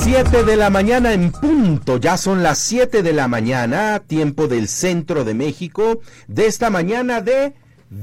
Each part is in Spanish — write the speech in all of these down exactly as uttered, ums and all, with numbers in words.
Siete de la mañana en punto, ya son las siete de la mañana, tiempo del centro de México, de esta mañana de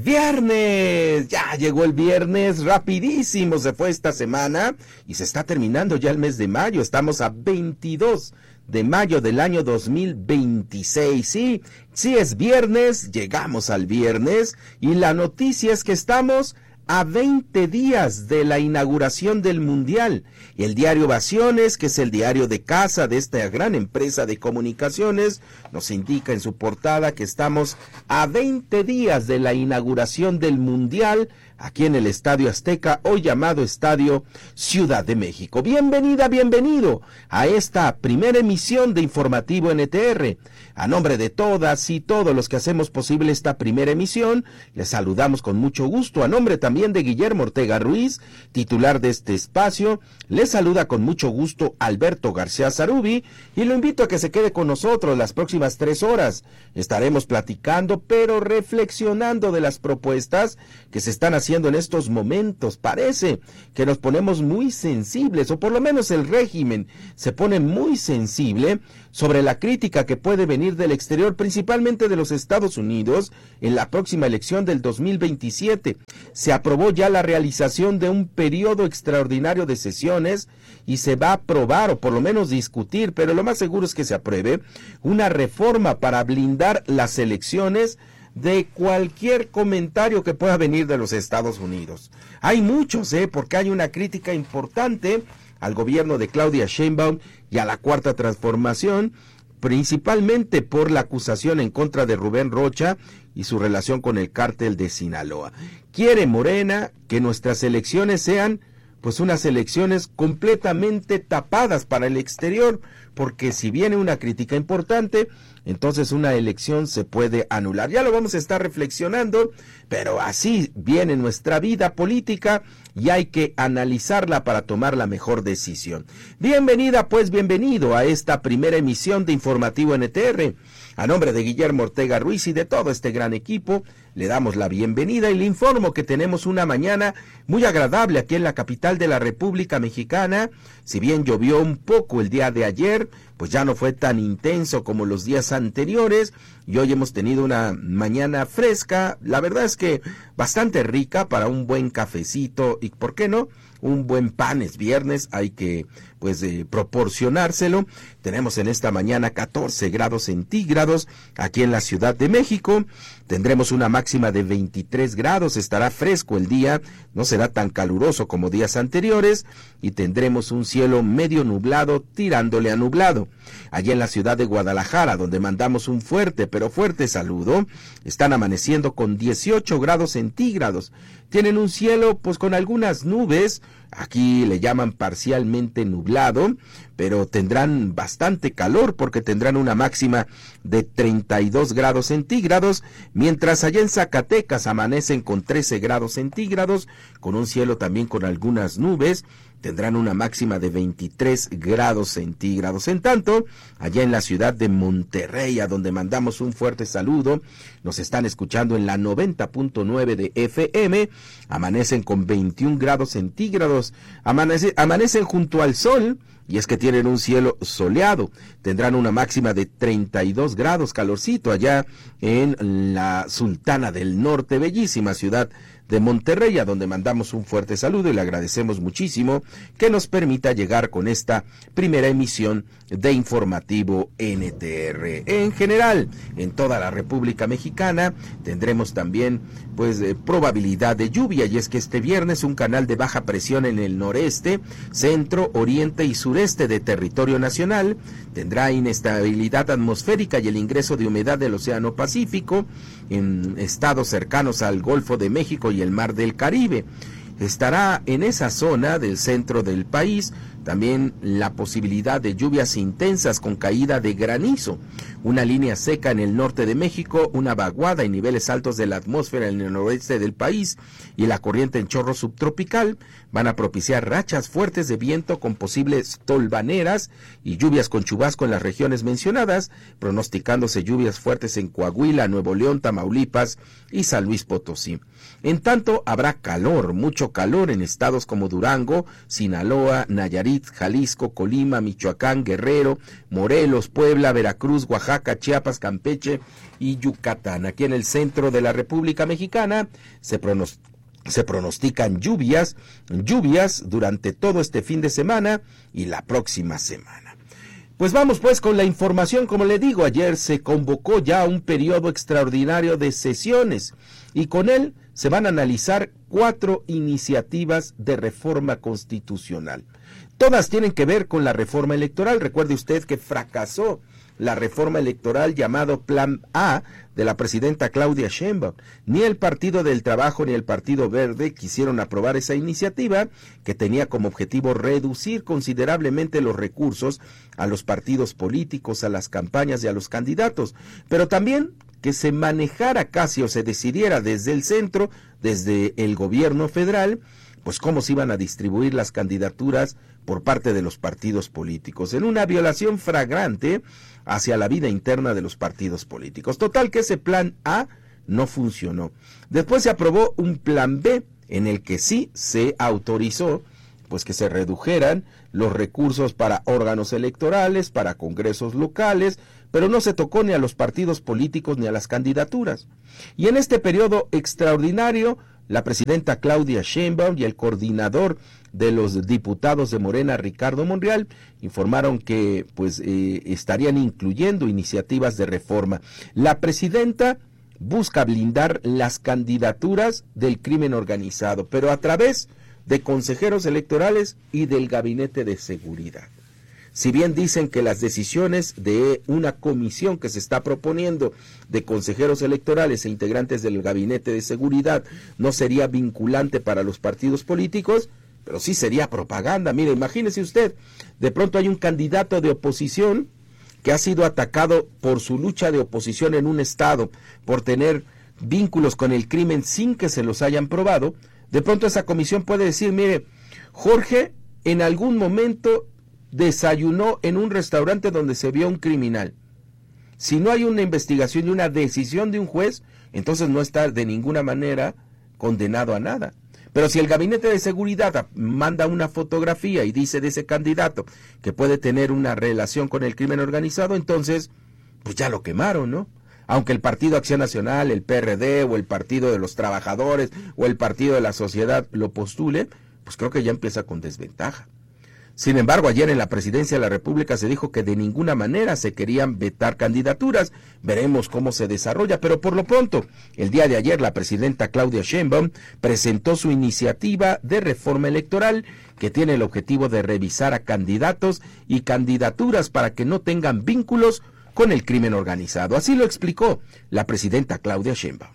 viernes. Ya llegó el viernes, rapidísimo se fue esta semana y se está terminando ya el mes de mayo, estamos a veintidós de mayo del año dos mil veintiséis. Sí, sí es viernes, llegamos al viernes y la noticia es que estamos a veinte días de la inauguración del Mundial. Y el diario Ovaciones, que es el diario de casa de esta gran empresa de comunicaciones, nos indica en su portada que estamos a veinte días de la inauguración del Mundial aquí en el Estadio Azteca, hoy llamado Estadio Ciudad de México. Bienvenida, bienvenido a esta primera emisión de Informativo N T R. A nombre de todas y todos los que hacemos posible esta primera emisión, les saludamos con mucho gusto. A nombre también de Guillermo Ortega Ruiz, titular de este espacio, les saluda con mucho gusto Alberto García Zarubi y lo invito a que se quede con nosotros las próximas tres horas. Estaremos platicando, pero reflexionando de las propuestas que se están haciendo en estos momentos. Parece que nos ponemos muy sensibles, o por lo menos el régimen se pone muy sensible sobre la crítica que puede venir del exterior, principalmente de los Estados Unidos, en la próxima elección del dos mil veintisiete. Se aprobó ya la realización de un periodo extraordinario de sesiones y se va a aprobar, o por lo menos discutir, pero lo más seguro es que se apruebe, una reforma para blindar las elecciones de cualquier comentario que pueda venir de los Estados Unidos. Hay muchos, ¿eh? Porque hay una crítica importante al gobierno de Claudia Sheinbaum y a la Cuarta Transformación, principalmente por la acusación en contra de Rubén Rocha y su relación con el cártel de Sinaloa. Quiere Morena que nuestras elecciones sean pues unas elecciones completamente tapadas para el exterior, porque si viene una crítica importante, entonces una elección se puede anular. Ya lo vamos a estar reflexionando, pero así viene nuestra vida política y hay que analizarla para tomar la mejor decisión. Bienvenida, pues bienvenido a esta primera emisión de Informativo N T R. A nombre de Guillermo Ortega Ruiz y de todo este gran equipo, le damos la bienvenida y le informo que tenemos una mañana muy agradable aquí en la capital de la República Mexicana. Si bien llovió un poco el día de ayer, pues ya no fue tan intenso como los días anteriores y hoy hemos tenido una mañana fresca, la verdad es que bastante rica para un buen cafecito y, ¿por qué no?, un buen pan. Es viernes, hay que pues eh, proporcionárselo. Tenemos en esta mañana catorce grados centígrados aquí en la Ciudad de México. Tendremos una máxima de veintitrés grados, estará fresco el día, no será tan caluroso como días anteriores y tendremos un cielo medio nublado tirándole a nublado. Allí en la ciudad de Guadalajara, donde mandamos un fuerte, pero fuerte saludo, están amaneciendo con dieciocho grados centígrados. Tienen un cielo pues con algunas nubes, aquí le llaman parcialmente nublado, pero tendrán bastante calor porque tendrán una máxima de treinta y dos grados centígrados, mientras allá en Zacatecas amanecen con trece grados centígrados, con un cielo también con algunas nubes, tendrán una máxima de veintitrés grados centígrados. En tanto, allá en la ciudad de Monterrey, a donde mandamos un fuerte saludo, nos están escuchando en la noventa punto nueve de F M, amanecen con veintiún grados centígrados, amanece, amanecen junto al sol, y es que tienen un cielo soleado, tendrán una máxima de treinta y dos grados, calorcito allá en la Sultana del Norte, bellísima ciudad de Monterrey, a donde mandamos un fuerte saludo y le agradecemos muchísimo que nos permita llegar con esta primera emisión de Informativo N T R. En general, en toda la República Mexicana tendremos también pues eh, probabilidad de lluvia, y es que este viernes un canal de baja presión en el noreste, centro, oriente y sureste de territorio nacional tendrá inestabilidad atmosférica y el ingreso de humedad del Océano Pacífico en estados cercanos al Golfo de México y el Mar del Caribe. Estará en esa zona del centro del país también la posibilidad de lluvias intensas con caída de granizo, una línea seca en el norte de México, una vaguada y niveles altos de la atmósfera en el noroeste del país y la corriente en chorro subtropical van a propiciar rachas fuertes de viento con posibles tolvaneras y lluvias con chubasco en las regiones mencionadas, pronosticándose lluvias fuertes en Coahuila, Nuevo León, Tamaulipas y San Luis Potosí. En tanto, habrá calor, mucho mucho calor en estados como Durango, Sinaloa, Nayarit, Jalisco, Colima, Michoacán, Guerrero, Morelos, Puebla, Veracruz, Oaxaca, Chiapas, Campeche y Yucatán. Aquí en el centro de la República Mexicana se pronostica Se pronostican lluvias, lluvias durante todo este fin de semana y la próxima semana. Pues vamos pues con la información. Como le digo, ayer se convocó ya un periodo extraordinario de sesiones y con él se van a analizar cuatro iniciativas de reforma constitucional. Todas tienen que ver con la reforma electoral. Recuerde usted que fracasó la reforma electoral llamado Plan A de la presidenta Claudia Sheinbaum. Ni el Partido del Trabajo ni el Partido Verde quisieron aprobar esa iniciativa que tenía como objetivo reducir considerablemente los recursos a los partidos políticos, a las campañas y a los candidatos, pero también que se manejara casi o se decidiera desde el centro, desde el gobierno federal, pues cómo se iban a distribuir las candidaturas por parte de los partidos políticos, en una violación flagrante hacia la vida interna de los partidos políticos. Total que ese plan A no funcionó. Después se aprobó un plan B en el que sí se autorizó pues que se redujeran los recursos para órganos electorales, para congresos locales, pero no se tocó ni a los partidos políticos ni a las candidaturas. Y en este periodo extraordinario, la presidenta Claudia Sheinbaum y el coordinador de los diputados de Morena, Ricardo Monreal, informaron que pues eh, estarían incluyendo iniciativas de reforma. La presidenta busca blindar las candidaturas del crimen organizado, pero a través de consejeros electorales y del gabinete de seguridad. Si bien dicen que las decisiones de una comisión que se está proponiendo de consejeros electorales e integrantes del gabinete de seguridad no sería vinculante para los partidos políticos, pero sí sería propaganda. Mire, imagínese usted, de pronto hay un candidato de oposición que ha sido atacado por su lucha de oposición en un estado, por tener vínculos con el crimen sin que se los hayan probado. De pronto esa comisión puede decir, mire, Jorge en algún momento desayunó en un restaurante donde se vio un criminal. Si no hay una investigación y una decisión de un juez, entonces no está de ninguna manera condenado a nada. Pero si el gabinete de seguridad manda una fotografía y dice de ese candidato que puede tener una relación con el crimen organizado, entonces pues ya lo quemaron, ¿no? Aunque el Partido Acción Nacional, el P R D o el Partido de los Trabajadores o el Partido de la Sociedad lo postule, pues creo que ya empieza con desventaja. Sin embargo, ayer en la Presidencia de la República se dijo que de ninguna manera se querían vetar candidaturas. Veremos cómo se desarrolla, pero por lo pronto, el día de ayer la presidenta Claudia Sheinbaum presentó su iniciativa de reforma electoral que tiene el objetivo de revisar a candidatos y candidaturas para que no tengan vínculos con el crimen organizado. Así lo explicó la presidenta Claudia Sheinbaum.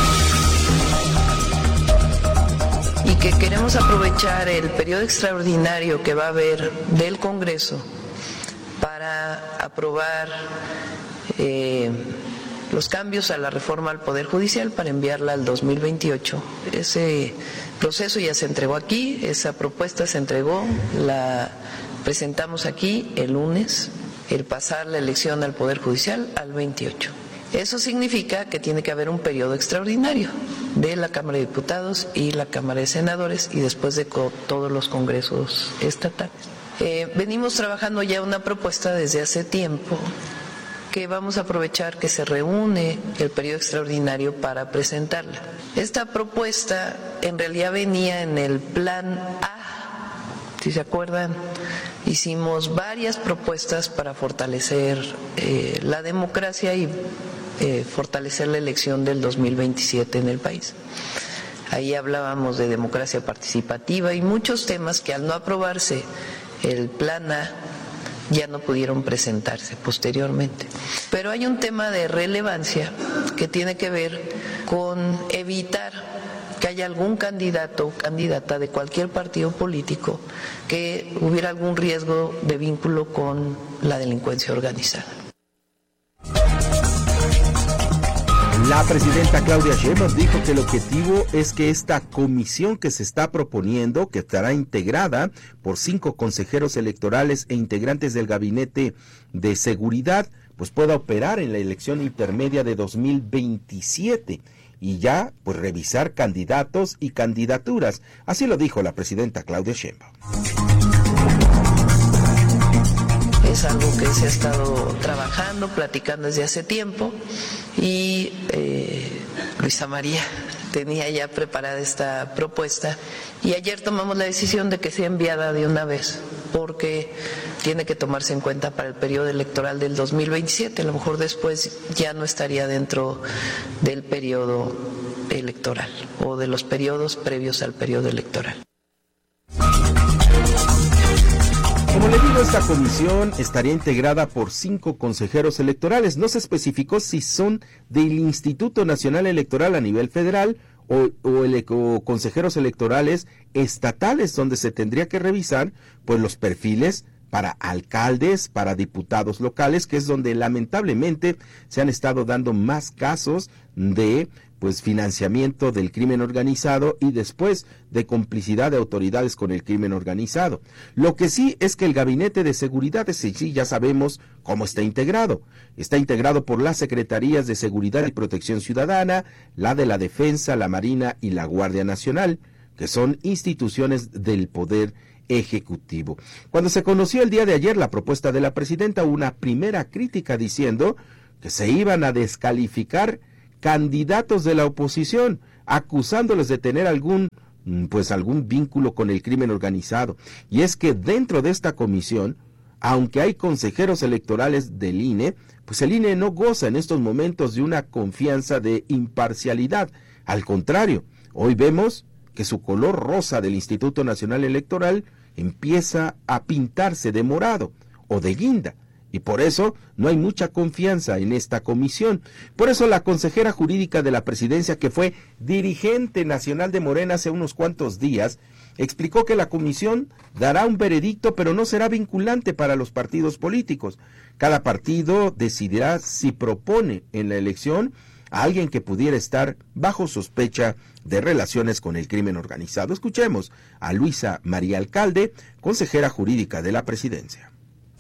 Y que queremos aprovechar el periodo extraordinario que va a haber del Congreso para aprobar eh, los cambios a la reforma al Poder Judicial para enviarla al dos mil veintiocho. Ese proceso ya se entregó aquí, esa propuesta se entregó, la presentamos aquí el lunes, el pasar la elección al Poder Judicial al veintiocho. Eso significa que tiene que haber un periodo extraordinario de la Cámara de Diputados y la Cámara de Senadores y después de co- todos los congresos estatales. Eh, venimos trabajando ya una propuesta desde hace tiempo que vamos a aprovechar que se reúne el periodo extraordinario para presentarla. Esta propuesta en realidad venía en el Plan A. Si se acuerdan, hicimos varias propuestas para fortalecer eh, la democracia y eh, fortalecer la elección del dos mil veintisiete en el país. Ahí hablábamos de democracia participativa y muchos temas que al no aprobarse el Plan A ya no pudieron presentarse posteriormente. Pero hay un tema de relevancia que tiene que ver con evitar que haya algún candidato o candidata de cualquier partido político que hubiera algún riesgo de vínculo con la delincuencia organizada. La presidenta Claudia Sheinbaum dijo que el objetivo es que esta comisión que se está proponiendo, que estará integrada por cinco consejeros electorales e integrantes del gabinete de seguridad, pues pueda operar en la elección intermedia de dos mil veintisiete. y ya pues revisar candidatos y candidaturas. Así lo dijo la presidenta Claudia Sheinbaum. Es algo que se ha estado trabajando, platicando desde hace tiempo y eh, Luisa María tenía ya preparada esta propuesta y ayer tomamos la decisión de que sea enviada de una vez porque tiene que tomarse en cuenta para el periodo electoral del dos mil veintisiete, a lo mejor después ya no estaría dentro del periodo electoral o de los periodos previos al periodo electoral. Como le digo, esta comisión estaría integrada por cinco consejeros electorales. No se especificó si son del Instituto Nacional Electoral a nivel federal o, o, ele, o consejeros electorales estatales, donde se tendría que revisar pues los perfiles para alcaldes, para diputados locales, que es donde lamentablemente se han estado dando más casos de pues financiamiento del crimen organizado y después de complicidad de autoridades con el crimen organizado. Lo que sí es que el Gabinete de Seguridad, ese sí ya sabemos cómo está integrado. Está integrado por las Secretarías de Seguridad y Protección Ciudadana, la de la Defensa, la Marina y la Guardia Nacional, que son instituciones del Poder Ejecutivo. Cuando se conoció el día de ayer la propuesta de la presidenta, hubo una primera crítica diciendo que se iban a descalificar candidatos de la oposición, acusándoles de tener algún, pues algún vínculo con el crimen organizado. Y es que dentro de esta comisión, aunque hay consejeros electorales del I N E, pues el I N E no goza en estos momentos de una confianza de imparcialidad. Al contrario, hoy vemos que su color rosa del Instituto Nacional Electoral empieza a pintarse de morado o de guinda. Y por eso no hay mucha confianza en esta comisión. Por eso la consejera jurídica de la presidencia, que fue dirigente nacional de Morena hace unos cuantos días, explicó que la comisión dará un veredicto, pero no será vinculante para los partidos políticos. Cada partido decidirá si propone en la elección a alguien que pudiera estar bajo sospecha de relaciones con el crimen organizado. Escuchemos a Luisa María Alcalde, consejera jurídica de la presidencia.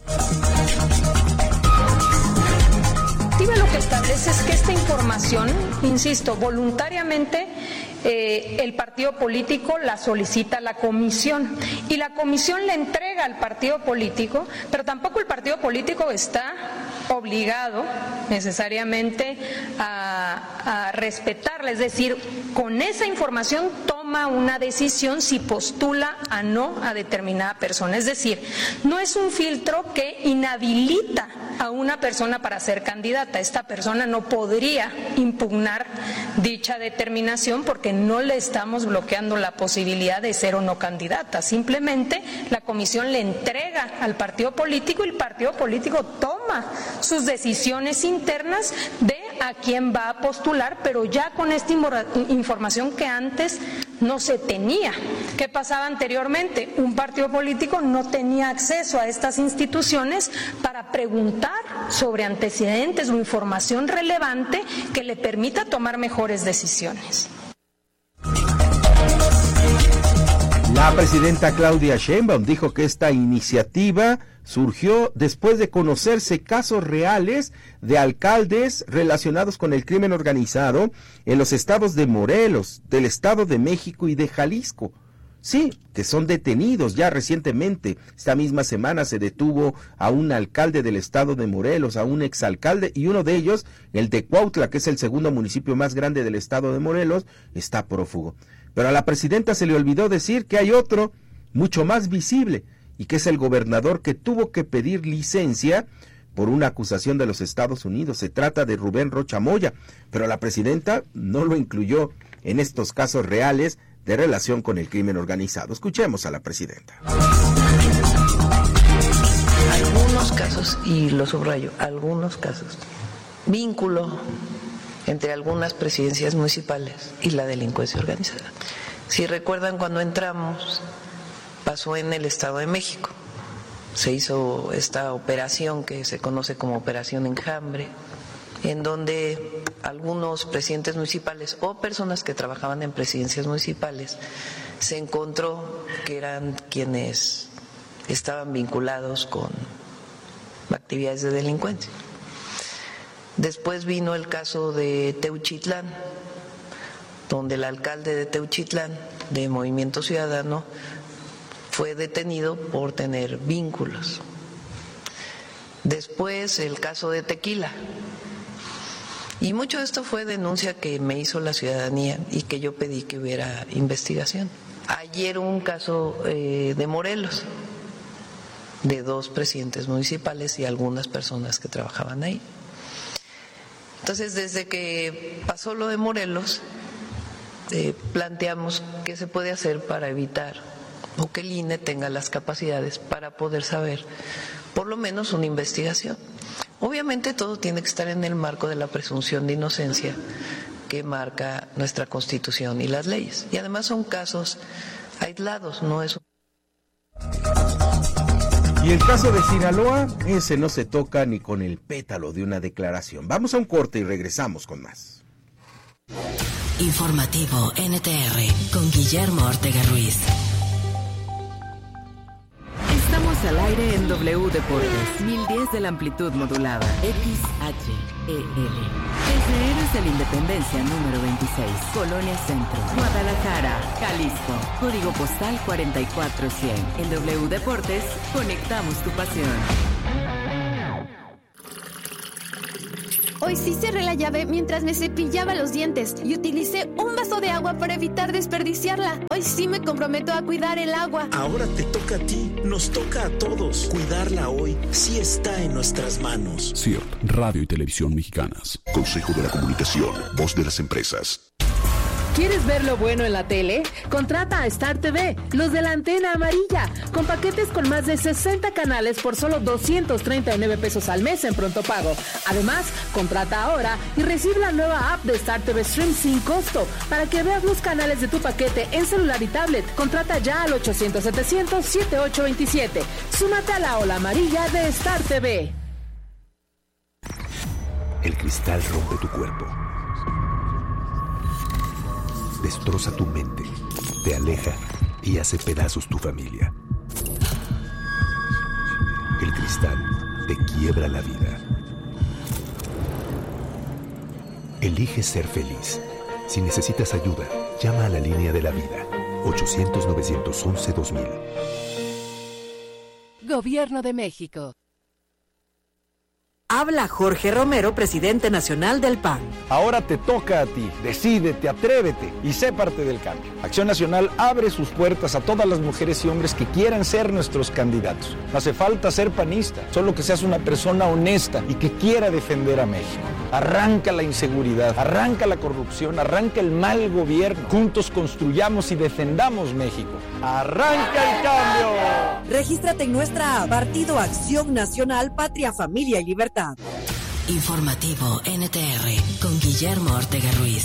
Lo que establece es que esta información, insisto, voluntariamente eh, el partido político la solicita a la comisión y la comisión le entrega al partido político, pero tampoco el partido político está obligado necesariamente a, a respetarla, es decir, con esa información toma una decisión si postula a no a determinada persona, es decir, no es un filtro que inhabilita a una persona para ser candidata. Esta persona no podría impugnar dicha determinación porque no le estamos bloqueando la posibilidad de ser o no candidata. Simplemente la comisión le entrega al partido político y el partido político toma sus decisiones internas de a quién va a postular, pero ya con esta información que antes no se tenía. ¿Qué pasaba anteriormente? Un partido político no tenía acceso a estas instituciones para preguntar sobre antecedentes o información relevante que le permita tomar mejores decisiones. La presidenta Claudia Sheinbaum dijo que esta iniciativa surgió después de conocerse casos reales de alcaldes relacionados con el crimen organizado en los estados de Morelos, del Estado de México y de Jalisco. Sí, que son detenidos ya recientemente. Esta misma semana se detuvo a un alcalde del estado de Morelos, a un exalcalde, y uno de ellos, el de Cuautla, que es el segundo municipio más grande del estado de Morelos, está prófugo. Pero a la presidenta se le olvidó decir que hay otro mucho más visible, y que es el gobernador que tuvo que pedir licencia por una acusación de los Estados Unidos. Se trata de Rubén Rocha Moya, pero la presidenta no lo incluyó en estos casos reales de relación con el crimen organizado. Escuchemos a la presidenta. Algunos casos, y lo subrayo, algunos casos, vínculo entre algunas presidencias municipales y la delincuencia organizada. Si recuerdan, cuando entramos, pasó en el Estado de México. Se hizo esta operación que se conoce como Operación Enjambre, en donde algunos presidentes municipales o personas que trabajaban en presidencias municipales se encontró que eran quienes estaban vinculados con actividades de delincuencia. Después vino el caso de Teuchitlán, donde el alcalde de Teuchitlán, de Movimiento Ciudadano, fue detenido por tener vínculos. Después el caso de Tequila. Y mucho de esto fue denuncia que me hizo la ciudadanía y que yo pedí que hubiera investigación. Ayer un caso eh, de Morelos, de dos presidentes municipales y algunas personas que trabajaban ahí. Entonces, desde que pasó lo de Morelos, eh, planteamos qué se puede hacer para evitar o que el I N E tenga las capacidades para poder saber por lo menos una investigación. Obviamente todo tiene que estar en el marco de la presunción de inocencia que marca nuestra Constitución y las leyes. Y además son casos aislados, no es un... Y el caso de Sinaloa, ese no se toca ni con el pétalo de una declaración. Vamos a un corte y regresamos con más. Informativo N T R con Guillermo Ortega Ruiz. Estamos al aire en W Deportes, mil diez de la amplitud modulada, X H E L. Desde Héroes de la Independencia número veintiséis, Colonia Centro, Guadalajara, Jalisco, código postal cuarenta y cuatro cien. En W Deportes, conectamos tu pasión. Hoy sí cerré la llave mientras me cepillaba los dientes y utilicé un vaso de agua para evitar desperdiciarla. Hoy sí me comprometo a cuidar el agua. Ahora te toca a ti, nos toca a todos. Cuidarla hoy sí está en nuestras manos. C I R T, Radio y Televisión Mexicanas. Consejo de la Comunicación, voz de las empresas. ¿Quieres ver lo bueno en la tele? Contrata a Star T V, los de la antena amarilla, con paquetes con más de sesenta canales por solo doscientos treinta y nueve pesos al mes en pronto pago. Además, contrata ahora y recibe la nueva app de Star T V Stream sin costo para que veas los canales de tu paquete en celular y tablet. Contrata ya al ochocientos setecientos setenta y ocho veintisiete. Súmate a la ola amarilla de Star T V. El cristal rompe tu cuerpo. Destroza tu mente, te aleja y hace pedazos tu familia. El cristal te quiebra la vida. Elige ser feliz. Si necesitas ayuda, llama a la línea de la vida. ochocientos, novecientos once, dos mil. Gobierno de México. Habla Jorge Romero, presidente nacional del P A N. Ahora te toca a ti. Decídete, atrévete y sé parte del cambio. Acción Nacional abre sus puertas a todas las mujeres y hombres que quieran ser nuestros candidatos. No hace falta ser panista, solo que seas una persona honesta y que quiera defender a México. Arranca la inseguridad, arranca la corrupción, arranca el mal gobierno. Juntos construyamos y defendamos México. ¡Arranca el cambio! Regístrate en nuestra app, Partido Acción Nacional, Patria, Familia y Libertad. Informativo N T R con Guillermo Ortega Ruiz.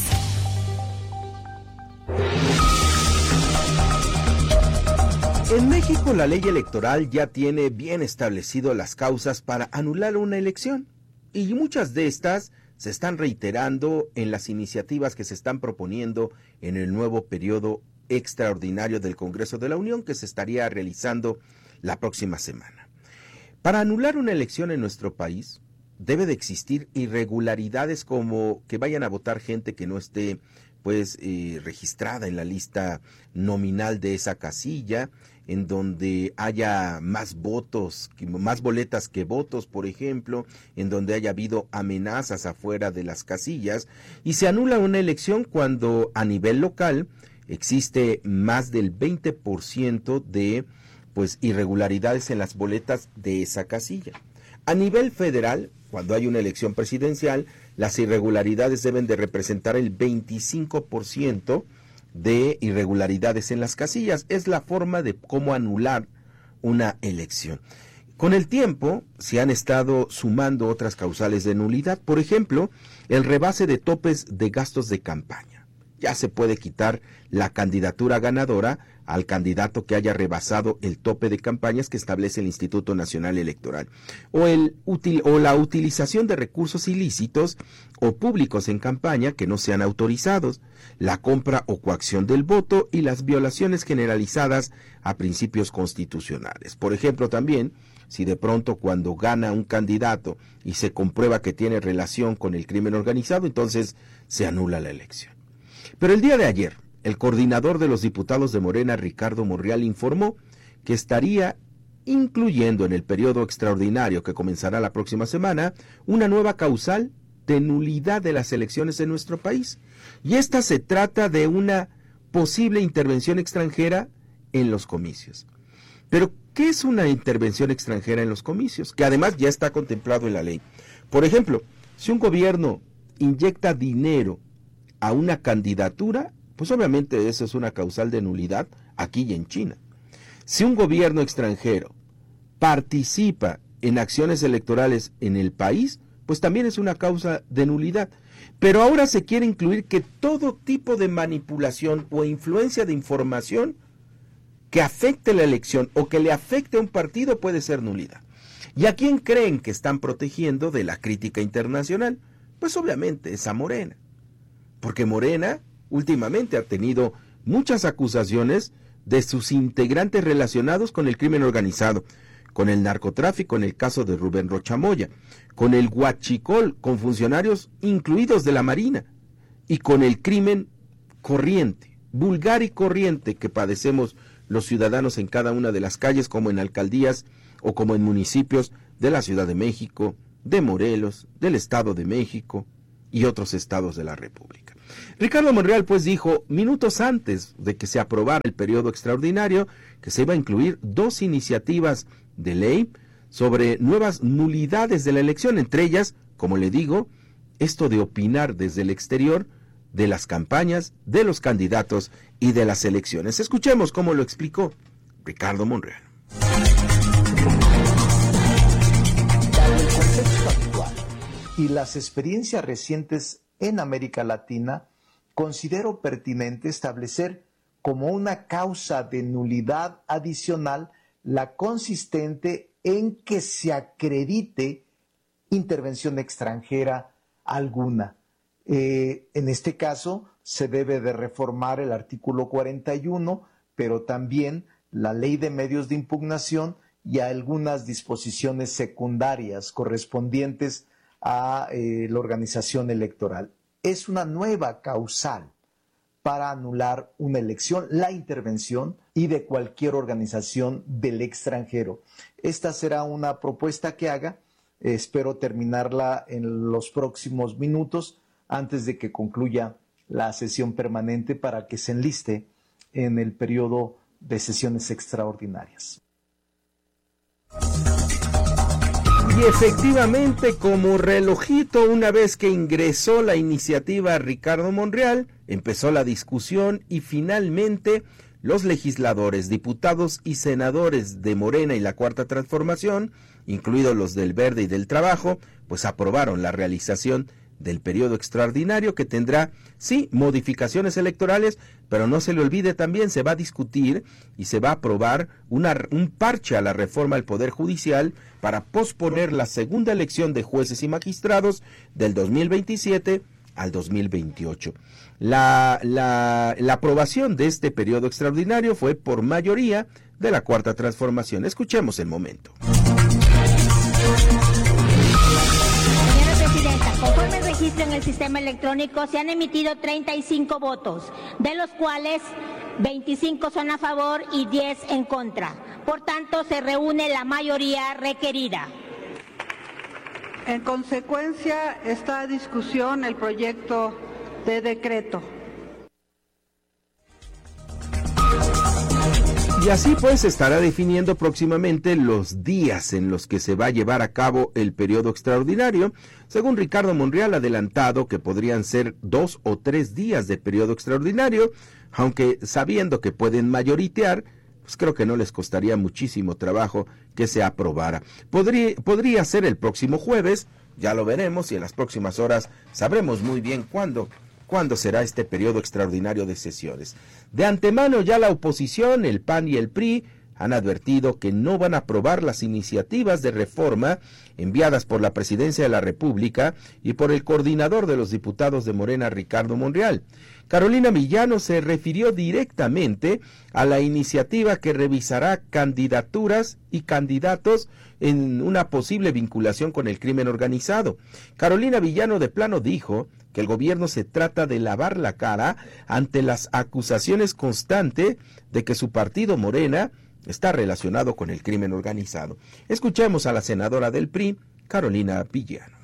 En México la ley electoral ya tiene bien establecido las causas para anular una elección y muchas de estas se están reiterando en las iniciativas que se están proponiendo en el nuevo periodo extraordinario del Congreso de la Unión que se estaría realizando la próxima semana. Para anular una elección en nuestro país debe de existir irregularidades como que vayan a votar gente que no esté pues eh, registrada en la lista nominal de esa casilla, en donde haya más votos, más boletas que votos, por ejemplo, en donde haya habido amenazas afuera de las casillas, y se anula una elección cuando a nivel local existe más del veinte por ciento de pues irregularidades en las boletas de esa casilla. A nivel federal, cuando hay una elección presidencial, las irregularidades deben de representar el veinticinco por ciento de irregularidades en las casillas. Es la forma de cómo anular una elección. Con el tiempo se han estado sumando otras causales de nulidad. Por ejemplo, el rebase de topes de gastos de campaña. Ya se puede quitar la candidatura ganadora al candidato que haya rebasado el tope de campañas que establece el Instituto Nacional Electoral, o, el, util, o la utilización de recursos ilícitos o públicos en campaña que no sean autorizados, la compra o coacción del voto y las violaciones generalizadas a principios constitucionales. Por ejemplo, también, si de pronto cuando gana un candidato y se comprueba que tiene relación con el crimen organizado, entonces se anula la elección. Pero el día de ayer, el coordinador de los diputados de Morena, Ricardo Monreal, informó que estaría incluyendo en el periodo extraordinario que comenzará la próxima semana una nueva causal de nulidad de las elecciones en nuestro país. Y esta se trata de una posible intervención extranjera en los comicios. Pero, ¿qué es una intervención extranjera en los comicios? Que además ya está contemplado en la ley. Por ejemplo, si un gobierno inyecta dinero a una candidatura, pues obviamente eso es una causal de nulidad aquí y en China. Si un gobierno extranjero participa en acciones electorales en el país, pues también es una causa de nulidad. Pero ahora se quiere incluir que todo tipo de manipulación o influencia de información que afecte la elección o que le afecte a un partido puede ser nulidad. ¿Y a quién creen que están protegiendo de la crítica internacional? Pues obviamente es a Morena. Porque Morena últimamente ha tenido muchas acusaciones de sus integrantes relacionados con el crimen organizado, con el narcotráfico en el caso de Rubén Rocha Moya, con el huachicol con funcionarios incluidos de la Marina y con el crimen corriente, vulgar y corriente que padecemos los ciudadanos en cada una de las calles, como en alcaldías o como en municipios de la Ciudad de México, de Morelos, del Estado de México y otros estados de la República. Ricardo Monreal pues dijo minutos antes de que se aprobara el periodo extraordinario que se iba a incluir dos iniciativas de ley sobre nuevas nulidades de la elección, entre ellas, como le digo, esto de opinar desde el exterior de las campañas, de los candidatos y de las elecciones. Escuchemos cómo lo explicó Ricardo Monreal. Dado el contexto actual y las experiencias recientes en América Latina, considero pertinente establecer como una causa de nulidad adicional la consistente en que se acredite intervención extranjera alguna. Eh, en este caso, se debe de reformar el artículo cuarenta y uno, pero también la ley de medios de impugnación y algunas disposiciones secundarias correspondientes a eh, la organización electoral. Es una nueva causal para anular una elección, la intervención y de cualquier organización del extranjero. Esta será una propuesta que haga, eh, espero terminarla en los próximos minutos antes de que concluya la sesión permanente para que se enliste en el periodo de sesiones extraordinarias. Y efectivamente, como relojito, una vez que ingresó la iniciativa Ricardo Monreal, empezó la discusión y finalmente los legisladores, diputados y senadores de Morena y la Cuarta Transformación, incluidos los del Verde y del Trabajo, pues aprobaron la realización del periodo extraordinario que tendrá, sí, modificaciones electorales, pero no se le olvide también, se va a discutir y se va a aprobar una, un parche a la reforma al Poder Judicial para posponer la segunda elección de jueces y magistrados del dos mil veintisiete al dos mil veintiocho. La, la, la aprobación de este periodo extraordinario fue por mayoría de la Cuarta Transformación. Escuchemos el momento. Conforme el registro en el sistema electrónico, se han emitido treinta y cinco votos, de los cuales veinticinco son a favor y diez en contra. Por tanto, se reúne la mayoría requerida. En consecuencia, está a discusión el proyecto de decreto. Y así pues se estará definiendo próximamente los días en los que se va a llevar a cabo el periodo extraordinario. Según Ricardo Monreal, ha adelantado que podrían ser dos o tres días de periodo extraordinario, aunque sabiendo que pueden mayoritear, pues creo que no les costaría muchísimo trabajo que se aprobara. Podría, podría ser el próximo jueves, ya lo veremos, y en las próximas horas sabremos muy bien cuándo. ¿Cuándo será este periodo extraordinario de sesiones? De antemano ya la oposición, el P A N y el P R I, han advertido que no van a aprobar las iniciativas de reforma enviadas por la Presidencia de la República y por el coordinador de los diputados de Morena, Ricardo Monreal. Carolina Villano se refirió directamente a la iniciativa que revisará candidaturas y candidatos en una posible vinculación con el crimen organizado. Carolina Villano de plano dijo que el gobierno se trata de lavar la cara ante las acusaciones constantes de que su partido Morena está relacionado con el crimen organizado. Escuchemos a la senadora del P R I, Carolina Villano.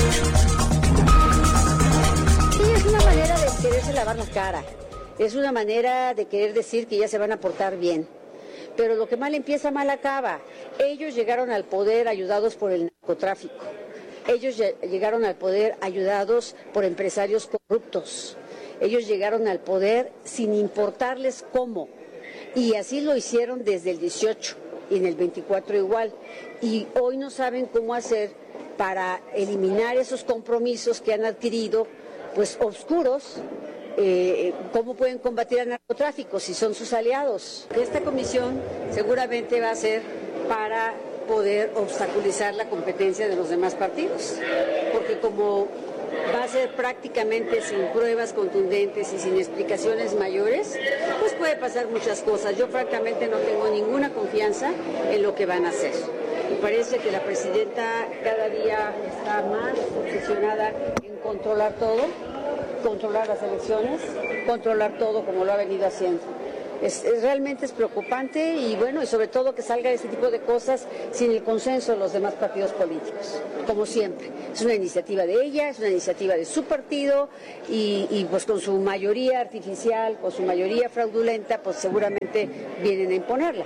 Sí, es una manera de quererse lavar la cara, es una manera de querer decir que ya se van a portar bien, pero lo que mal empieza, mal acaba. Ellos llegaron al poder ayudados por el narcotráfico, ellos llegaron al poder ayudados por empresarios corruptos, ellos llegaron al poder sin importarles cómo, y así lo hicieron desde el dieciocho y en el veinticuatro igual, y hoy no saben cómo hacer para eliminar esos compromisos que han adquirido, pues oscuros. Eh, ¿Cómo pueden combatir al narcotráfico si son sus aliados? Esta comisión seguramente va a ser para poder obstaculizar la competencia de los demás partidos, porque como va a ser prácticamente sin pruebas contundentes y sin explicaciones mayores, pues puede pasar muchas cosas. Yo francamente no tengo ninguna confianza en lo que van a hacer. Me parece que la presidenta cada día está más obsesionada en controlar todo, controlar las elecciones, controlar todo como lo ha venido haciendo. Es, es, realmente es preocupante y bueno, y sobre todo que salga ese tipo de cosas sin el consenso de los demás partidos políticos, como siempre. Es una iniciativa de ella, es una iniciativa de su partido y, y pues con su mayoría artificial, con su mayoría fraudulenta, pues seguramente vienen a imponerla.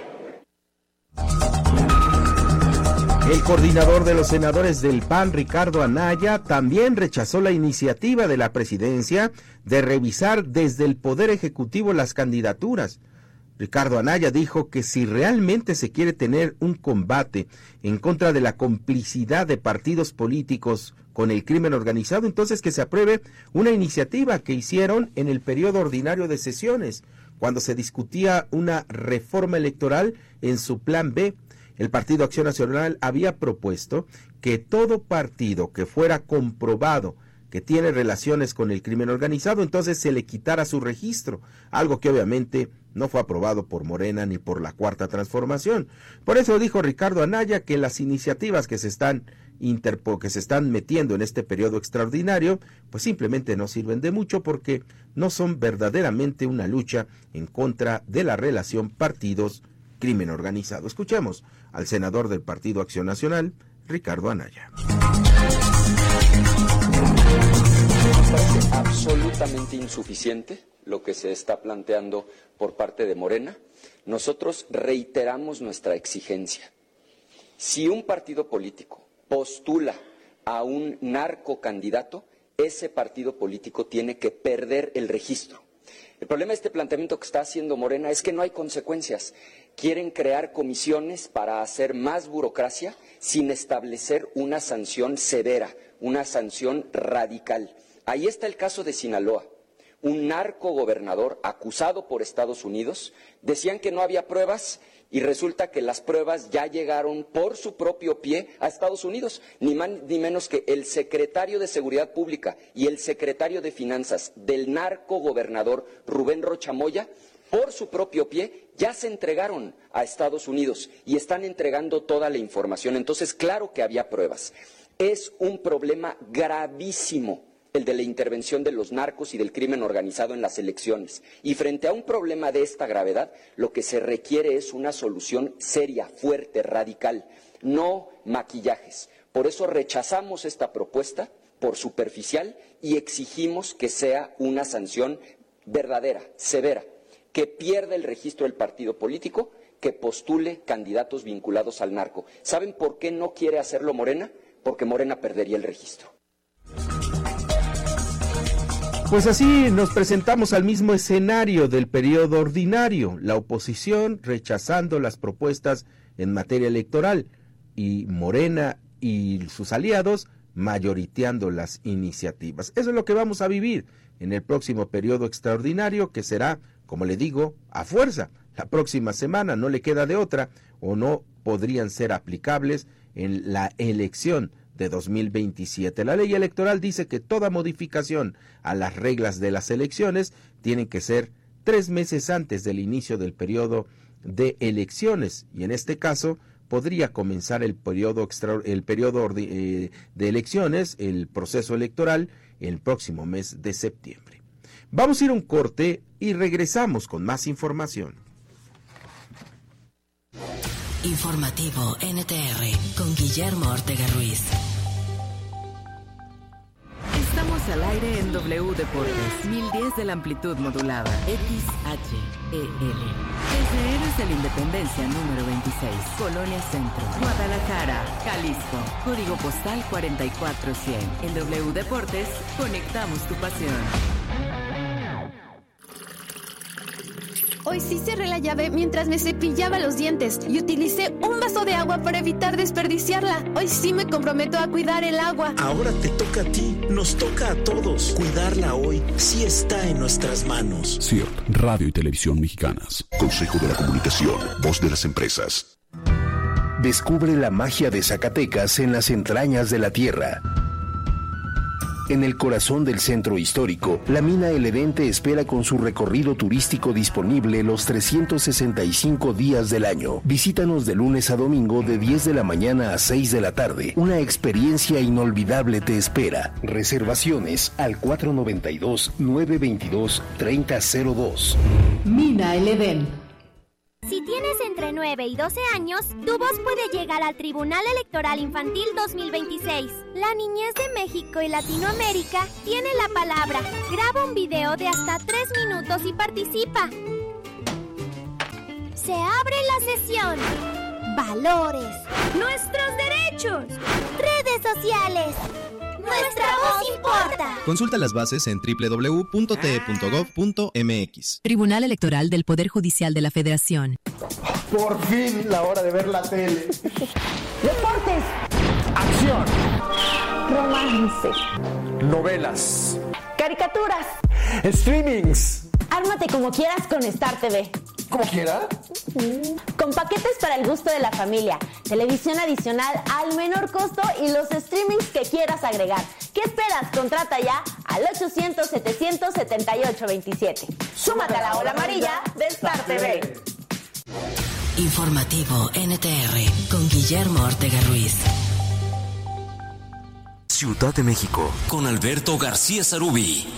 El coordinador de los senadores del P A N, Ricardo Anaya, también rechazó la iniciativa de la presidencia de revisar desde el Poder Ejecutivo las candidaturas. Ricardo Anaya dijo que si realmente se quiere tener un combate en contra de la complicidad de partidos políticos con el crimen organizado, entonces que se apruebe una iniciativa que hicieron en el periodo ordinario de sesiones, cuando se discutía una reforma electoral en su plan B. El Partido Acción Nacional había propuesto que todo partido que fuera comprobado que tiene relaciones con el crimen organizado, entonces se le quitara su registro, algo que obviamente no fue aprobado por Morena ni por la Cuarta Transformación. Por eso dijo Ricardo Anaya que las iniciativas que se están interpo, que se están metiendo en este periodo extraordinario, pues simplemente no sirven de mucho porque no son verdaderamente una lucha en contra de la relación partidos crimen organizado. Escuchemos al senador del Partido Acción Nacional, Ricardo Anaya. Nos parece absolutamente insuficiente lo que se está planteando por parte de Morena. Nosotros reiteramos nuestra exigencia. Si un partido político postula a un narcocandidato, ese partido político tiene que perder el registro. El problema de este planteamiento que está haciendo Morena es que no hay consecuencias. Quieren crear comisiones para hacer más burocracia sin establecer una sanción severa, una sanción radical. Ahí está el caso de Sinaloa. Un narcogobernador acusado por Estados Unidos, decían que no había pruebas y resulta que las pruebas ya llegaron por su propio pie a Estados Unidos, ni más ni menos que el secretario de Seguridad Pública y el secretario de Finanzas del narcogobernador Rubén Rocha Moya, por su propio pie, ya se entregaron a Estados Unidos y están entregando toda la información. Entonces, claro que había pruebas. Es un problema gravísimo el de la intervención de los narcos y del crimen organizado en las elecciones. Y frente a un problema de esta gravedad, lo que se requiere es una solución seria, fuerte, radical, no maquillajes. Por eso rechazamos esta propuesta por superficial y exigimos que sea una sanción verdadera, severa, que pierda el registro del partido político, que postule candidatos vinculados al narco. ¿Saben por qué no quiere hacerlo Morena? Porque Morena perdería el registro. Pues así nos presentamos al mismo escenario del periodo ordinario, la oposición rechazando las propuestas en materia electoral y Morena y sus aliados mayoriteando las iniciativas. Eso es lo que vamos a vivir en el próximo periodo extraordinario, que será, como le digo, a fuerza, la próxima semana, no le queda de otra, o no podrían ser aplicables en la elección de dos mil veintisiete. La ley electoral dice que toda modificación a las reglas de las elecciones tiene que ser tres meses antes del inicio del periodo de elecciones, y en este caso podría comenzar el periodo, extra, el periodo de, eh, de elecciones, el proceso electoral, el próximo mes de septiembre. Vamos a ir a un corte y regresamos con más información. Informativo N T R con Guillermo Ortega Ruiz. Estamos al aire en W Deportes, mil diez de la amplitud modulada, X H E L. Desde Héroes de la Independencia número veintiséis, Colonia Centro, Guadalajara, Jalisco, código postal cuarenta y cuatro cien. En W Deportes, conectamos tu pasión. Hoy sí cerré la llave mientras me cepillaba los dientes y utilicé un vaso de agua para evitar desperdiciarla. Hoy sí me comprometo a cuidar el agua. Ahora te toca a ti, nos toca a todos. Cuidarla hoy sí está en nuestras manos. C I R T, Radio y Televisión Mexicanas. Consejo de la Comunicación, voz de las empresas. Descubre la magia de Zacatecas en las entrañas de la tierra. En el corazón del centro histórico, la mina El Edén te espera con su recorrido turístico disponible los trescientos sesenta y cinco días del año. Visítanos de lunes a domingo de diez de la mañana a seis de la tarde. Una experiencia inolvidable te espera. Reservaciones al cuatro noventa y dos, nueve veintidós, treinta cero dos. Mina El Edén. Si tienes entre nueve y doce años, tu voz puede llegar al Tribunal Electoral Infantil dos mil veintiséis. La niñez de México y Latinoamérica tiene la palabra. Graba un video de hasta tres minutos y participa. Se abre la sesión. Valores. Nuestros derechos. Redes sociales. Nuestra voz importa. Consulta las bases en doble u doble u doble u punto t e punto gov punto m x. Tribunal Electoral del Poder Judicial de la Federación. Por fin la hora de ver la tele. Deportes. Acción. Romance. Novelas. Caricaturas. Streamings. Ármate como quieras con Star T V. ¿Como quiera? Con paquetes para el gusto de la familia, televisión adicional al menor costo y los streamings que quieras agregar. ¿Qué esperas? Contrata ya al ochocientos, setecientos setenta y ocho veintisiete. Súmate a la ola amarilla de Star T V. Informativo N T R con Guillermo Ortega Ruiz. Ciudad de México. Con Alberto García Zarubi.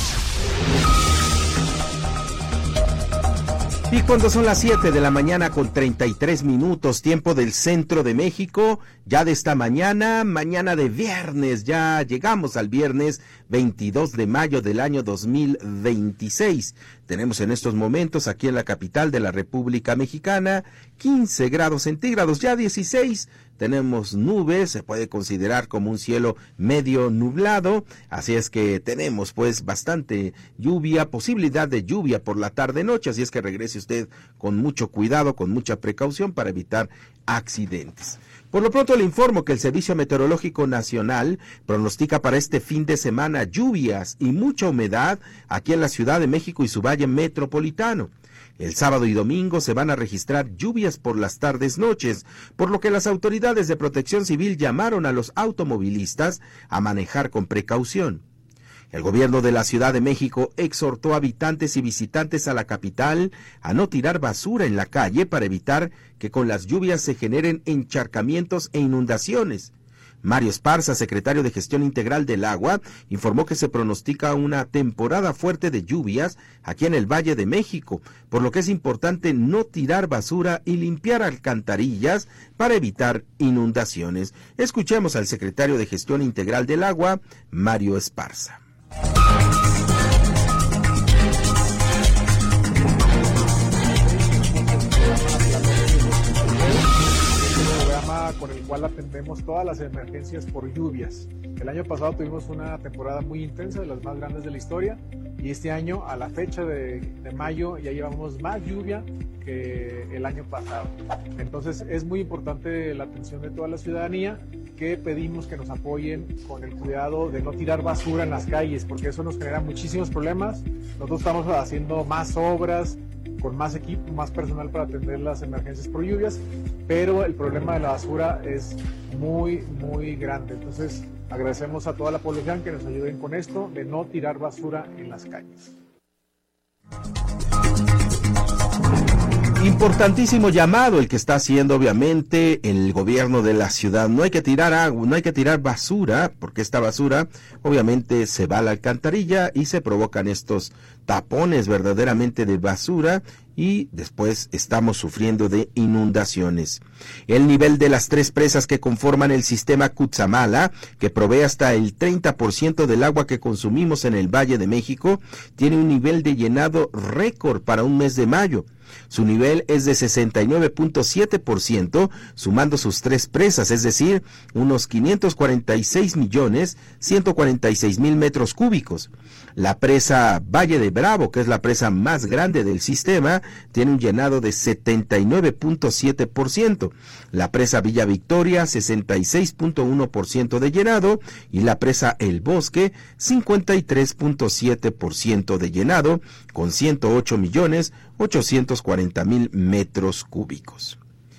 Y cuando son las siete de la mañana con treinta y tres minutos, tiempo del centro de México, ya de esta mañana, mañana de viernes, ya llegamos al viernes veintidós de mayo del año dos mil veintiséis. Tenemos en estos momentos aquí en la capital de la República Mexicana quince grados centígrados, ya dieciséis. Tenemos nubes, se puede considerar como un cielo medio nublado, así es que tenemos pues bastante lluvia, posibilidad de lluvia por la tarde-noche, así es que regrese usted con mucho cuidado, con mucha precaución para evitar accidentes. Por lo pronto le informo que el Servicio Meteorológico Nacional pronostica para este fin de semana lluvias y mucha humedad aquí en la Ciudad de México y su valle metropolitano. El sábado y domingo se van a registrar lluvias por las tardes noches, por lo que las autoridades de protección civil llamaron a los automovilistas a manejar con precaución. El gobierno de la Ciudad de México exhortó a habitantes y visitantes a la capital a no tirar basura en la calle para evitar que con las lluvias se generen encharcamientos e inundaciones. Mario Esparza, secretario de Gestión Integral del Agua, informó que se pronostica una temporada fuerte de lluvias aquí en el Valle de México, por lo que es importante no tirar basura y limpiar alcantarillas para evitar inundaciones. Escuchemos al secretario de Gestión Integral del Agua, Mario Esparza. Con el cual atendemos todas las emergencias por lluvias. El año pasado tuvimos una temporada muy intensa, de las más grandes de la historia, y este año, a la fecha de, de mayo, ya llevamos más lluvia que el año pasado. Entonces es muy importante la atención de toda la ciudadanía, que pedimos que nos apoyen con el cuidado de no tirar basura en las calles, porque eso nos genera muchísimos problemas. Nosotros estamos haciendo más obras con más equipo, más personal para atender las emergencias por lluvias, pero el problema de la basura es muy, muy grande. Entonces, agradecemos a toda la población que nos ayuden con esto, de no tirar basura en las calles. Importantísimo llamado el que está haciendo obviamente el gobierno de la ciudad. No hay que tirar agua, no hay que tirar basura, porque esta basura obviamente se va a la alcantarilla y se provocan estos tapones verdaderamente de basura y después estamos sufriendo de inundaciones. El nivel de las tres presas que conforman el sistema Cutzamala, que provee hasta el treinta por ciento del agua que consumimos en el Valle de México, tiene un nivel de llenado récord para un mes de mayo. Su nivel es de sesenta y nueve punto siete por ciento, sumando sus tres presas, es decir, unos quinientos cuarenta y seis millones ciento cuarenta y seis mil metros cúbicos. La presa Valle de Bravo, que es la presa más grande del sistema, tiene un llenado de setenta y nueve punto siete por ciento. La presa Villa Victoria, sesenta y seis punto uno por ciento de llenado, y la presa El Bosque, cincuenta y tres punto siete por ciento de llenado, con ciento ocho millones ochocientos cuarenta mil metros cúbicos.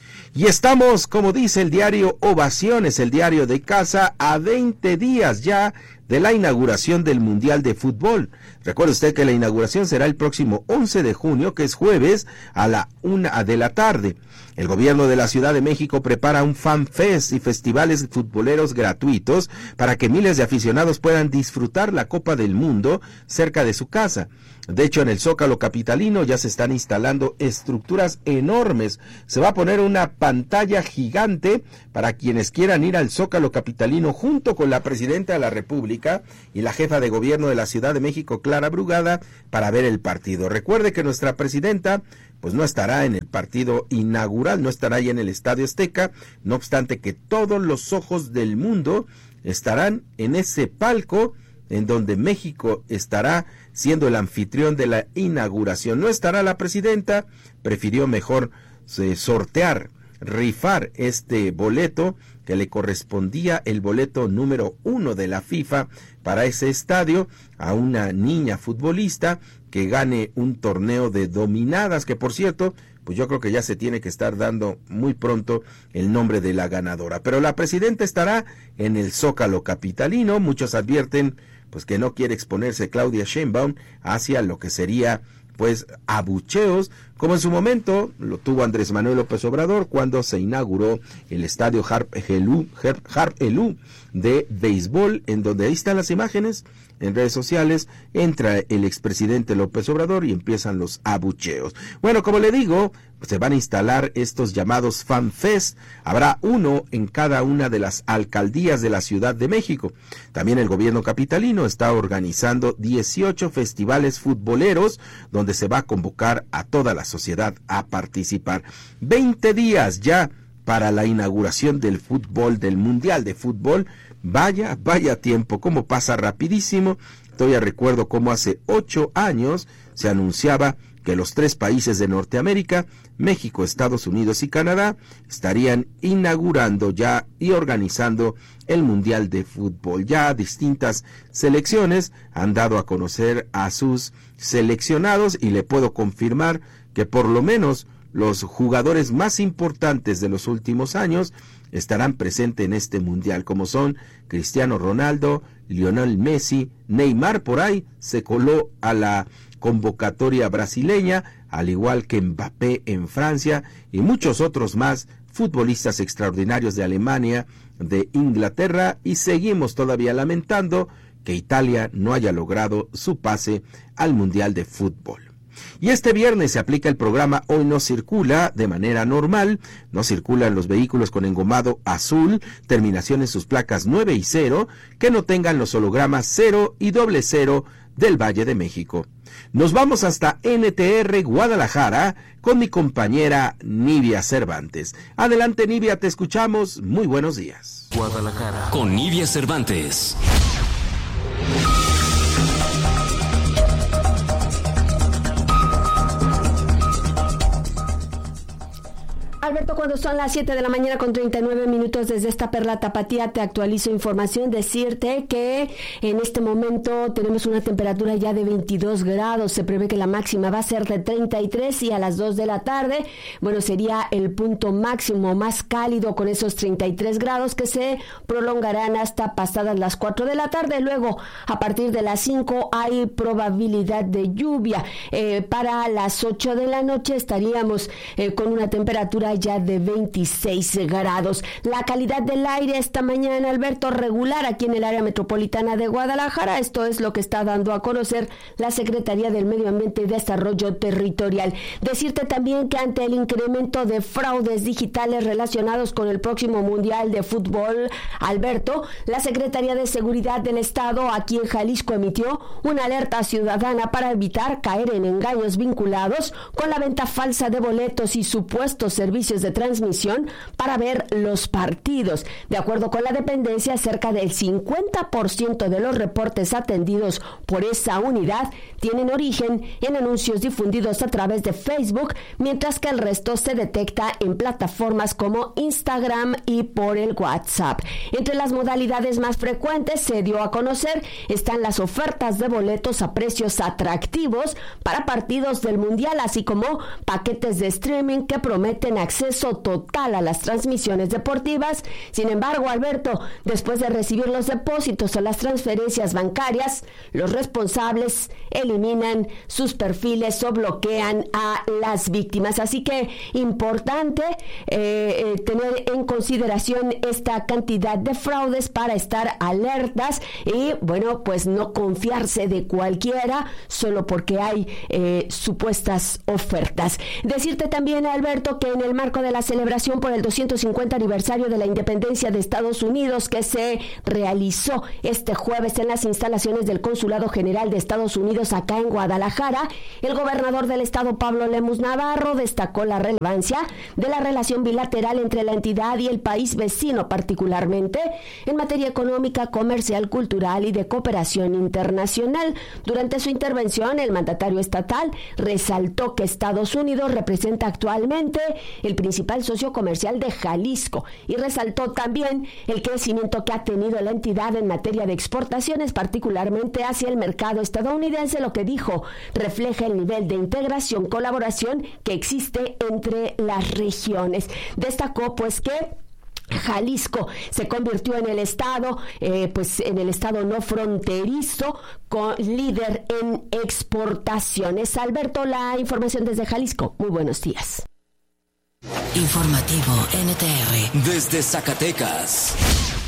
Y estamos, como dice el diario Ovaciones, el diario de casa, a veinte días ya de la inauguración del Mundial de Fútbol. Recuerde usted que la inauguración será el próximo once de junio, que es jueves, a la una de la tarde. El gobierno de la Ciudad de México prepara un fan fest y festivales futboleros gratuitos para que miles de aficionados puedan disfrutar la Copa del Mundo cerca de su casa. De hecho, en el Zócalo capitalino ya se están instalando estructuras enormes. Se va a poner una pantalla gigante para quienes quieran ir al Zócalo capitalino junto con la presidenta de la República y la jefa de gobierno de la Ciudad de México, Clara Brugada, para ver el partido. Recuerde que nuestra presidenta pues no estará en el partido inaugural, no estará ahí en el Estadio Azteca, no obstante que todos los ojos del mundo estarán en ese palco en donde México estará siendo el anfitrión de la inauguración. No estará la presidenta, prefirió mejor eh, sortear, rifar este boleto que le correspondía, el boleto número uno de la FIFA para ese estadio, a una niña futbolista que gane un torneo de dominadas, que por cierto, pues yo creo que ya se tiene que estar dando muy pronto el nombre de la ganadora. Pero la presidenta estará en el Zócalo capitalino. Muchos advierten pues que no quiere exponerse Claudia Sheinbaum hacia lo que sería pues abucheos, como en su momento lo tuvo Andrés Manuel López Obrador cuando se inauguró el estadio Harp Elú, Harp Elú de béisbol, en donde ahí están las imágenes en redes sociales, entra el expresidente López Obrador y empiezan los abucheos. Bueno, como le digo, pues se van a instalar estos llamados Fan Fest, habrá uno en cada una de las alcaldías de la Ciudad de México. También el gobierno capitalino está organizando dieciocho festivales futboleros donde se va a convocar a toda la sociedad a participar. veinte días ya para la inauguración del fútbol, del Mundial de Fútbol. Vaya, vaya tiempo, cómo pasa rapidísimo. Todavía recuerdo cómo hace ocho años se anunciaba que los tres países de Norteamérica, México, Estados Unidos y Canadá, estarían inaugurando ya y organizando el Mundial de Fútbol. Ya distintas selecciones han dado a conocer a sus seleccionados y le puedo confirmar que por lo menos los jugadores más importantes de los últimos años estarán presentes en este mundial, como son Cristiano Ronaldo, Lionel Messi, Neymar por ahí se coló a la convocatoria brasileña, al igual que Mbappé en Francia y muchos otros más, futbolistas extraordinarios de Alemania, de Inglaterra, y seguimos todavía lamentando que Italia no haya logrado su pase al Mundial de Fútbol. Y este viernes se aplica el programa Hoy No Circula de manera normal, no circulan los vehículos con engomado azul, terminación en sus placas nueve y cero, que no tengan los hologramas cero y doble cero del Valle de México. Nos vamos hasta N T R Guadalajara con mi compañera Nivia Cervantes. Adelante, Nivia, te escuchamos. Muy buenos días. Guadalajara con Nivia Cervantes. Al Alberto, cuando son las siete de la mañana con treinta y nueve minutos desde esta perla tapatía, te actualizo información, decirte que en este momento tenemos una temperatura ya de veintidós grados, se prevé que la máxima va a ser de treinta y tres y a las dos de la tarde, bueno, sería el punto máximo más cálido con esos treinta y tres grados que se prolongarán hasta pasadas las cuatro de la tarde. Luego, a partir de las cinco hay probabilidad de lluvia. Eh, para las ocho de la noche estaríamos eh, con una temperatura ya de veintiséis grados. La calidad del aire esta mañana, Alberto, regular aquí en el área metropolitana de Guadalajara. Esto es lo que está dando a conocer la Secretaría del Medio Ambiente y Desarrollo Territorial. Decirte también que ante el incremento de fraudes digitales relacionados con el próximo Mundial de Fútbol, Alberto, la Secretaría de Seguridad del Estado aquí en Jalisco emitió una alerta ciudadana para evitar caer en engaños vinculados con la venta falsa de boletos y supuestos servicios de transmisión para ver los partidos. De acuerdo con la dependencia, cerca del cincuenta por ciento de los reportes atendidos por esa unidad tienen origen en anuncios difundidos a través de Facebook, mientras que el resto se detecta en plataformas como Instagram y por el WhatsApp. Entre las modalidades más frecuentes se dio a conocer están las ofertas de boletos a precios atractivos para partidos del Mundial, así como paquetes de streaming que prometen acceso total a las transmisiones deportivas. Sin embargo, Alberto, después de recibir los depósitos o las transferencias bancarias, los responsables eliminan sus perfiles o bloquean a las víctimas. Así que importante eh, eh, tener en consideración esta cantidad de fraudes para estar alertas y, bueno, pues no confiarse de cualquiera solo porque hay eh, supuestas ofertas. Decirte también, Alberto, que en el marco de la celebración por el doscientos cincuenta aniversario de la independencia de Estados Unidos que se realizó este jueves en las instalaciones del Consulado General de Estados Unidos acá en Guadalajara, el gobernador del estado, Pablo Lemus Navarro, destacó la relevancia de la relación bilateral entre la entidad y el país vecino, particularmente en materia económica, comercial, cultural y de cooperación internacional. Durante su intervención, el mandatario estatal resaltó que Estados Unidos representa actualmente el principal socio comercial de Jalisco y resaltó también el crecimiento que ha tenido la entidad en materia de exportaciones, particularmente hacia el mercado estadounidense, lo que dijo refleja el nivel de integración, colaboración que existe entre las regiones. Destacó pues que Jalisco se convirtió en el estado, eh, pues en el estado no fronterizo, con líder en exportaciones. Alberto, la información desde Jalisco. Muy buenos días. Informativo N T R. Desde Zacatecas.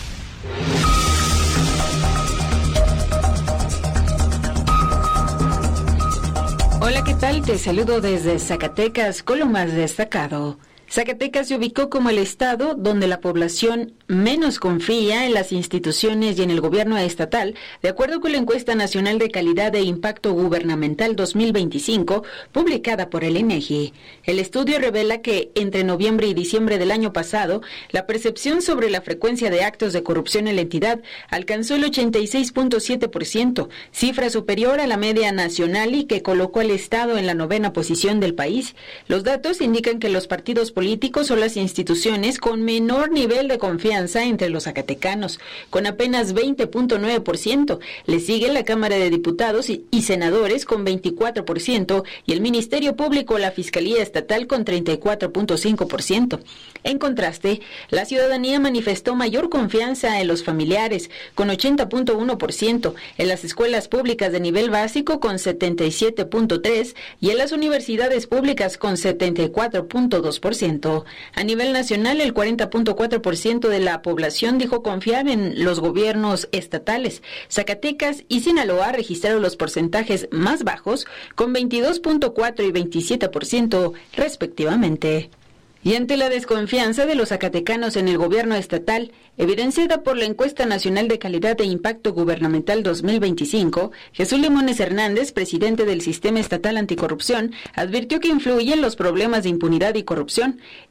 Hola, ¿qué tal? Te saludo desde Zacatecas con lo más destacado. Zacatecas se ubicó como el estado donde la población menos confía en las instituciones y en el gobierno estatal, de acuerdo con la encuesta nacional de calidad e impacto gubernamental dos mil veinticinco, publicada por el INEGI. El estudio revela que entre noviembre y diciembre del año pasado, la percepción sobre la frecuencia de actos de corrupción en la entidad alcanzó el ochenta y seis punto siete por ciento, cifra superior a la media nacional y que colocó al estado en la novena posición del país. Los datos indican que los partidos políticos son las instituciones con menor nivel de confianza entre los zacatecanos, con apenas veinte punto nueve por ciento. Le sigue la Cámara de Diputados y, y Senadores con veinticuatro por ciento y el Ministerio Público o la Fiscalía Estatal con treinta y cuatro punto cinco por ciento. En contraste, la ciudadanía manifestó mayor confianza en los familiares, con ochenta punto uno por ciento, en las escuelas públicas de nivel básico con setenta y siete punto tres por ciento y en las universidades públicas con setenta y cuatro punto dos por ciento. A nivel nacional, el cuarenta punto cuatro por ciento de la población dijo confiar en los gobiernos estatales. Zacatecas y Sinaloa registraron los porcentajes más bajos, con veintidós punto cuatro y veintisiete por ciento respectivamente. Y ante la desconfianza de los zacatecanos en el gobierno estatal, evidenciada por la Encuesta Nacional de Calidad e Impacto Gubernamental dos mil veinticinco, Jesús Limones Hernández, presidente del Sistema Estatal Anticorrupción, advirtió que influyen los problemas de impunidad y corrupción.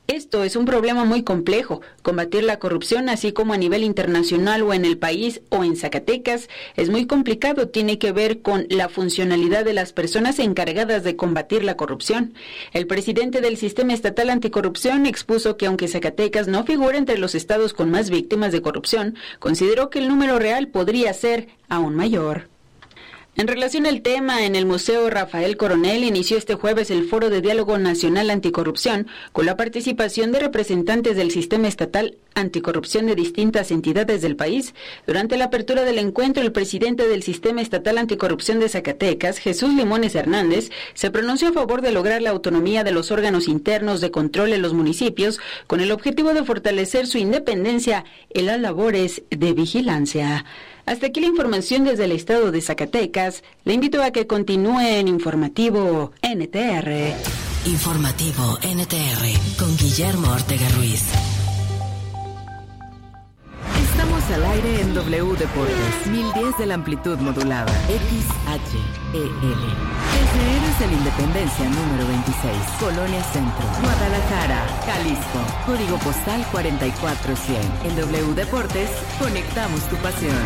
Esto es un problema muy complejo. Combatir la corrupción, así como a nivel internacional o en el país o en Zacatecas, es muy complicado. Tiene que ver con la funcionalidad de las personas encargadas de combatir la corrupción. El presidente del Sistema Estatal Anticorrupción expuso que aunque Zacatecas no figura entre los estados con más víctimas de corrupción, consideró que el número real podría ser aún mayor. En relación al tema, en el Museo Rafael Coronel inició este jueves el Foro de Diálogo Nacional Anticorrupción con la participación de representantes del Sistema Estatal Anticorrupción de distintas entidades del país. Durante la apertura del encuentro, el presidente del Sistema Estatal Anticorrupción de Zacatecas, Jesús Limones Hernández, se pronunció a favor de lograr la autonomía de los órganos internos de control en los municipios con el objetivo de fortalecer su independencia en las labores de vigilancia. Hasta aquí la información desde el estado de Zacatecas. Le invito a que continúe en Informativo N T R. Informativo N T R con Guillermo Ortega Ruiz. Estamos al aire en W Deportes, mil diez de la amplitud modulada, X H E L. Desde Héroes de la Independencia número veintiséis, Colonia Centro, Guadalajara, Jalisco. Código postal cuarenta y cuatro cien. En W Deportes, conectamos tu pasión.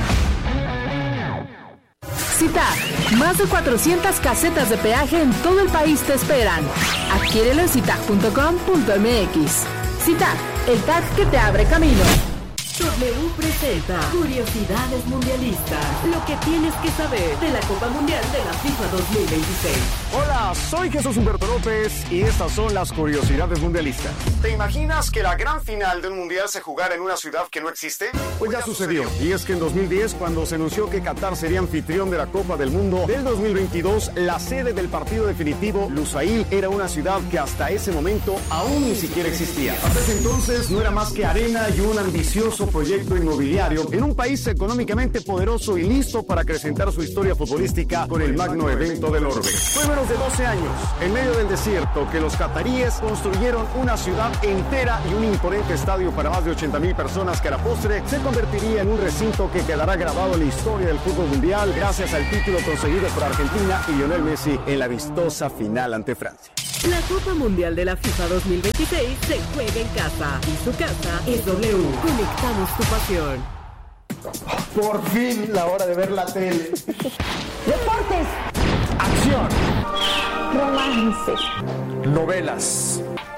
CITAG, más de cuatrocientas casetas de peaje en todo el país te esperan. Adquiérelo en citag punto com punto m x. CITAG, el tag que te abre camino. W presenta Curiosidades Mundialistas. Lo que tienes que saber de la Copa Mundial de la FIFA dos mil veintiséis. Hola, soy Jesús Humberto López y estas son las Curiosidades Mundialistas. ¿Te imaginas que la gran final de un mundial se jugara en una ciudad que no existe? Pues ya sucedió. Y es que en dos mil diez, cuando se anunció que Qatar sería anfitrión de la Copa del Mundo del dos mil veintidós, la sede del partido definitivo, Lusail, era una ciudad que hasta ese momento aún ni siquiera existía. Hasta ese entonces no era más que arena y un ambicioso proyecto inmobiliario en un país económicamente poderoso y listo para acrecentar su historia futbolística con el magno evento del orbe. Fue menos de doce años, en medio del desierto, que los cataríes construyeron una ciudad entera y un imponente estadio para más de ochenta mil personas que a la postre se convertiría en un recinto que quedará grabado en la historia del fútbol mundial gracias al título conseguido por Argentina y Lionel Messi en la vistosa final ante Francia. La Copa Mundial de la FIFA dos mil veintiséis se juega en casa y su casa es W. Conectamos tu pasión. Por fin la hora de ver la tele. Deportes. Acción. Romance. Novelas.